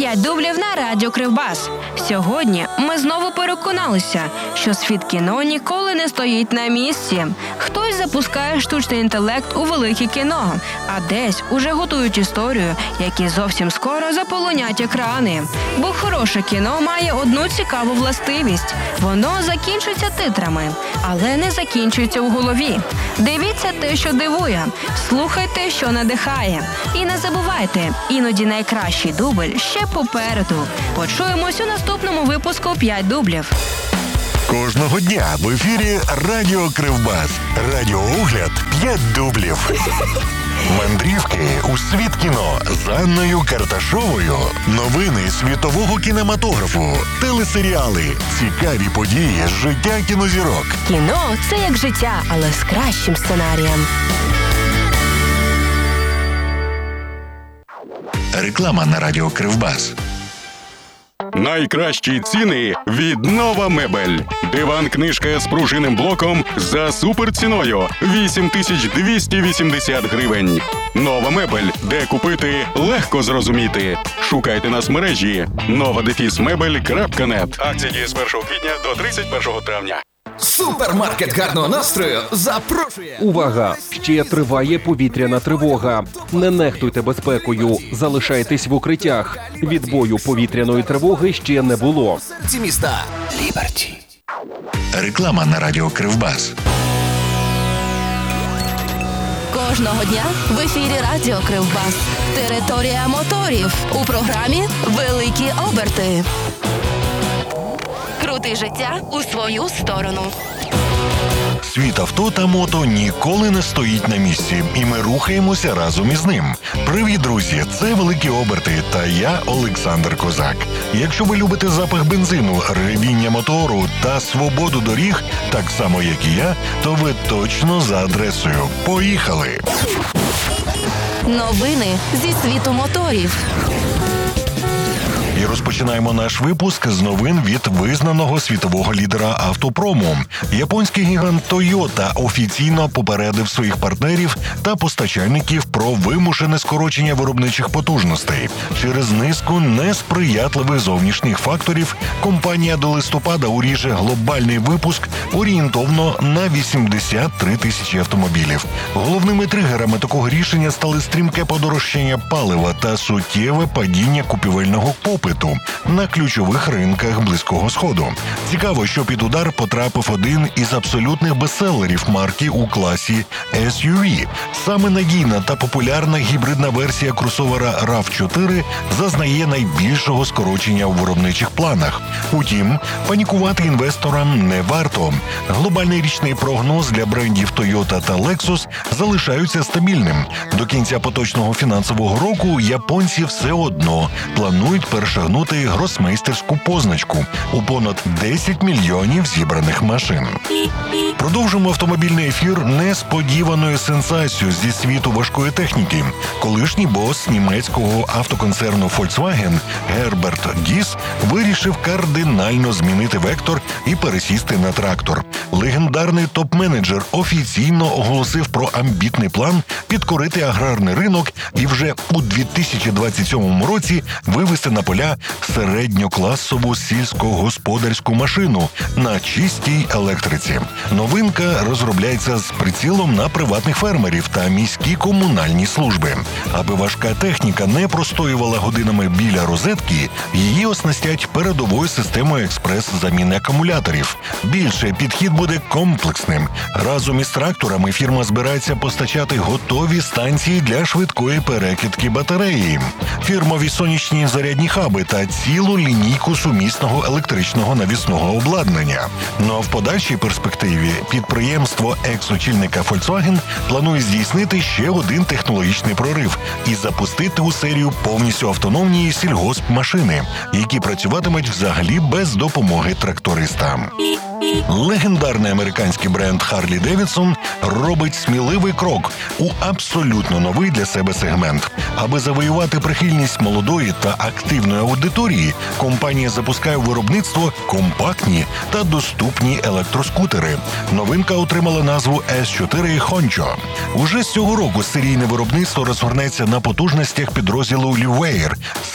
5 дублів на радіо Кривбас. Сьогодні ми знову переконалися, що світ кіно ніколи не стоїть на місці. Хтось запускає штучний інтелект у велике кіно, а десь уже готують історію, які зовсім скоро заполонять екрани. Бо хороше кіно має одну цікаву властивість – воно закінчується титрами, але не закінчується в голові. Дивіться те, що дивує, слухайте, що надихає. І не забувайте, іноді найкращий дубль ще попереду. Почуємось у наступному випуску «5 дублів». Кожного дня в ефірі Радіо Кривбас. Радіоогляд «5 дублів». Мандрівки у світ кіно з Анною Карташовою. Новини світового кінематографу. Телесеріали. Цікаві події з життя кінозірок. Кіно – це як життя, але з кращим сценарієм. Реклама на Радіо Кривбас. Найкращі ціни від Нова Мебель. Диван-книжка з пружинним блоком за суперціною – 8280 гривень. Нова Мебель, де купити легко зрозуміти. Шукайте нас в мережі nova-mebel.net. Акція діє з 1 квітня до 31 травня. Супермаркет гарного настрою запрошує! Увага! Ще триває повітряна тривога. Не нехтуйте безпекою. Залишайтесь в укриттях. Відбою повітряної тривоги ще не було. Ці міста Ліберті. Реклама на Радіо Кривбас. Кожного дня в ефірі Радіо Кривбас. Територія моторів. У програмі «Великі оберти». Крути життя у свою сторону. Світ авто та мото ніколи не стоїть на місці, і ми рухаємося разом із ним. Привіт, друзі! Це «Великі оберти» та я, Олександр Козак. Якщо ви любите запах бензину, ревіння мотору та свободу доріг, так само, як і я, то ви точно за адресою. Поїхали! Новини зі світу моторів. І розпочинаємо наш випуск з новин від визнаного світового лідера автопрому. Японський гігант Toyota офіційно попередив своїх партнерів та постачальників про вимушене скорочення виробничих потужностей. Через низку несприятливих зовнішніх факторів компанія до листопада уріже глобальний випуск орієнтовно на 83 тисячі автомобілів. Головними тригерами такого рішення стали стрімке подорожчання палива та суттєве падіння купівельного попиту на ключових ринках Близького Сходу. Цікаво, що під удар потрапив один із абсолютних бестселерів марки у класі SUV. Саме надійна та популярна гібридна версія кросовера RAV4 зазнає найбільшого скорочення у виробничих планах. Утім, панікувати інвесторам не варто. Глобальний річний прогноз для брендів Toyota та Lexus залишаються стабільним. До кінця поточного фінансового року японці все одно планують перешагнути гросмейстерську позначку у понад 10 мільйонів зібраних машин. Продовжуємо автомобільний ефір несподіваною сенсацією зі світу важкої техніки. Колишній бос німецького автоконцерну Volkswagen Герберт Діс вирішив кардинально змінити вектор і пересісти на трактор. Легендарний топ-менеджер офіційно оголосив про амбітний план підкорити аграрний ринок і вже у 2027 році вивести на поля середньокласову сільськогосподарську машину на чистій електриці. Новинка розробляється з прицілом на приватних фермерів та міські комунальні служби. Аби важка техніка не простоювала годинами біля розетки, її оснастять передовою системою експрес-заміни акумуляторів. Більше, підхід буде комплексним. Разом із тракторами фірма збирається постачати готові станції для швидкої перекидки батареї, фірмові сонячні зарядні хаби та цілу лінійку сумісного електричного навісного обладнання. Ну а в подальшій перспективі підприємство екс-очільника Volkswagen планує здійснити ще один технологічний прорив і запустити у серію повністю автономні сільгоспмашини, які працюватимуть взагалі без допомоги тракториста. Легендарний американський бренд Harley Davidson робить сміливий крок у абсолютно новий для себе сегмент. Аби завоювати прихильність молодої та активної аудиторії, компанія запускає у виробництво компактні та доступні електроскутери. Новинка отримала назву S4 Honcho. Уже з цього року серійне виробництво розгорнеться на потужностях підрозділу Livewire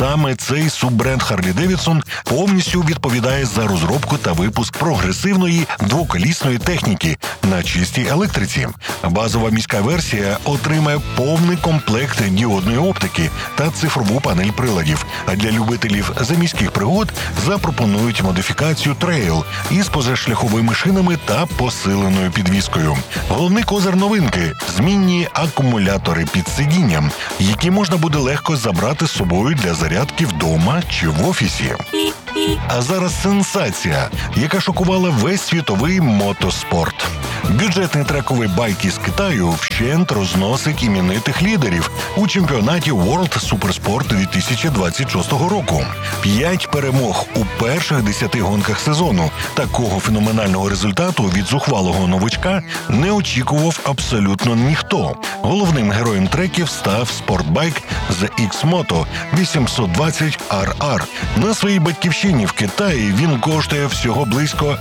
Саме цей суббренд Harley-Davidson повністю відповідає за розробку та випуск прогресивної двоколісної техніки на чистій електриці. Базова міська версія отримає повний комплект діодної оптики та цифрову панель приладів. А для любителів заміських пригод запропонують модифікацію Trail із позашляховими шинами та посиленою підвіскою. Головний козир новинки – змінні акумулятори під сидінням, які можна буде легко забрати з собою для зарядки вдома чи в офісі. А зараз сенсація, яка шокувала весь світовий мотоспорт. Бюджетний трековий байк із Китаю вщент розносить іменитих лідерів у чемпіонаті World Supersport 2026 року. 5 перемог у перших 10 гонках сезону. Такого феноменального результату від зухвалого новичка не очікував абсолютно ніхто. Головним героєм треків став спортбайк The X-Moto 820 RR. На своїй батьківщині в Китаї він коштує всього близько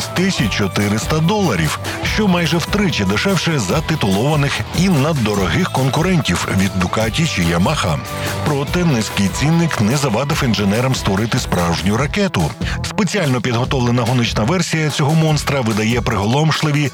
$6400, що майже втричі дешевше за титулованих і наддорогих конкурентів від Ducati чи Yamaha. Проте низький цінник не завадив інженерам створити справжню ракету. Спеціально підготовлена гоночна версія цього монстра видає приголомшливі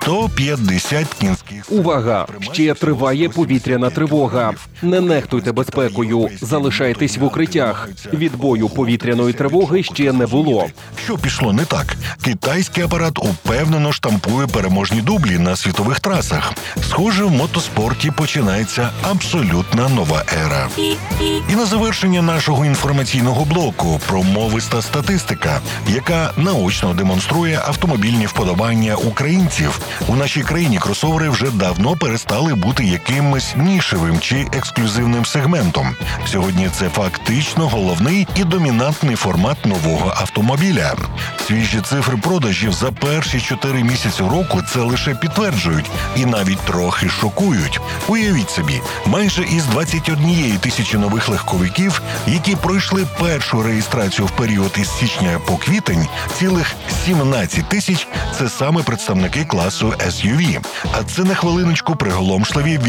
150 кінських сил. Увага! Ще триває повітряна тривога. Не нехтуйте безпекою, залишайтесь в укриттях. Відбою повітряної тривоги ще не було. Що пішло не так? Китайський апарат упевнено штампує переможні дублі на світових трасах. Схоже, в мотоспорті починається абсолютна нова ера. І на завершення нашого інформаційного блоку промовиста статистика, яка наочно демонструє автомобільні вподобання українців. У нашій країні кросовери вже давно перестали бути якимось нішевим чи ексклюзивним сегментом. Сьогодні це фактично головний і домінантний формат нового автомобіля. Свіжі цифри продажів за перші 4 місяці року це лише підтверджують і навіть трохи шокують. Уявіть собі, майже із 21 тисячі нових легковиків, які пройшли першу реєстрацію в період із січня по квітень, цілих 17 тисяч – це саме представники класу SUV. А це на хвилиночку приголомшливі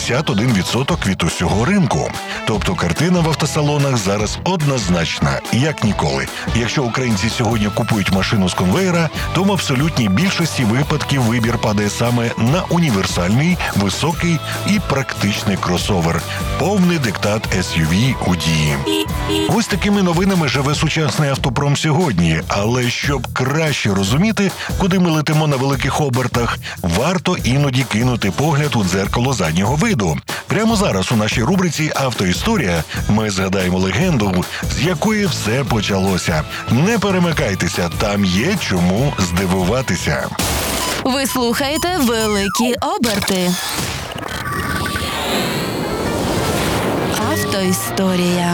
81% від усього ринку. Тобто картина в автосалонах зараз однозначна, як ніколи. Якщо українці сьогодні купують машину з конвейера, то в абсолютній більшості випадків вибір падає саме на універсальний, високий і практичний кросовер. Повний диктат SUV у дії. Ось такими новинами живе сучасний автопром сьогодні. Але щоб краще розуміти, куди ми летимо на великих обертах, варто іноді кинути погляд у дзеркало заднього виду. Прямо зараз у нашій рубриці «Автоісторія» ми згадаємо легенду, з якої все почалося. Не перемикайтеся, там є чому здивуватися. Ви слухаєте «Великі оберти». Автоісторія.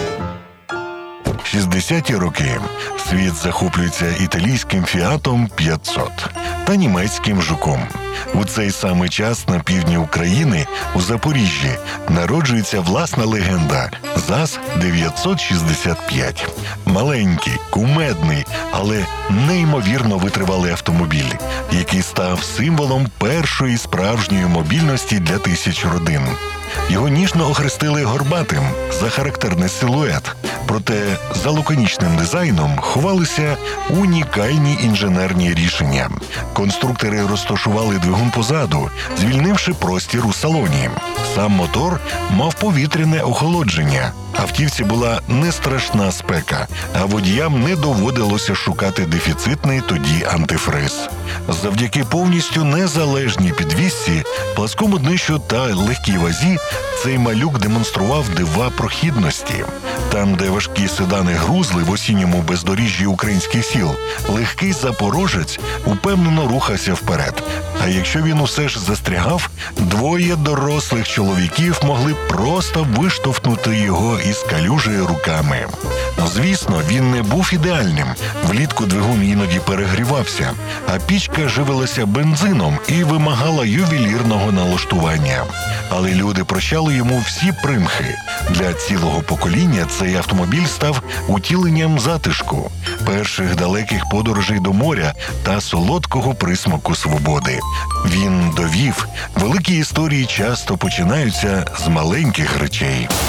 60-ті роки. Світ захоплюється італійським «Фіатом 500» та німецьким «Жуком». У цей самий час на півдні України, у Запоріжжі, народжується власна легенда – ЗАЗ-965. Маленький, кумедний, але неймовірно витривалий автомобіль, який став символом першої справжньої мобільності для тисяч родин. Його ніжно охрестили горбатим за характерний силует. Проте за лаконічним дизайном ховалися унікальні інженерні рішення. Конструктори розташували двигун позаду, звільнивши простір у салоні. Сам мотор мав повітряне охолодження. Автівці була не страшна спека, а водіям не доводилося шукати дефіцитний тоді антифриз. Завдяки повністю незалежній підвісці, пласкому днищу та легкій вазі цей малюк демонстрував дива прохідності. Там, де важкі седани грузли в осінньому бездоріжжі українських сіл, легкий запорожець упевнено рухався вперед. А якщо він усе ж застрягав, двоє дорослих чоловіків могли просто виштовхнути його із калюжі руками. Звісно, він не був ідеальним. Влітку двигун іноді перегрівався, а пічка живилася бензином і вимагала ювелірного налаштування. Але люди прощали йому всі примхи. Для цілого покоління цей автомобіль став утіленням затишку, перших далеких подорожей до моря та солодкого присмаку свободи. Він довів, великі історії часто починаються з маленьких речей.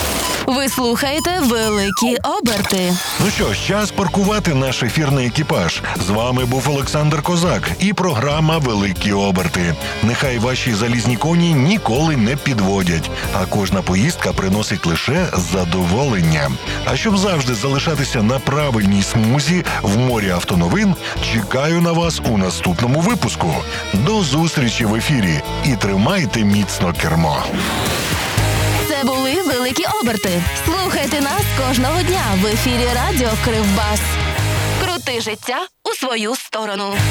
Ви слухаєте «Великі оберти». Ну що ж, час паркувати наш ефірний екіпаж. З вами був Олександр Козак і програма «Великі оберти». Нехай ваші залізні коні ніколи не підводять, а кожна поїздка приносить лише задоволення. А щоб завжди залишатися на правильній смузі в морі автоновин, чекаю на вас у наступному випуску. До зустрічі в ефірі і тримайте міцно кермо. Це були «Великі оберти». Слухайте нас кожного дня в ефірі Радіо Кривбас. Крути життя у свою сторону.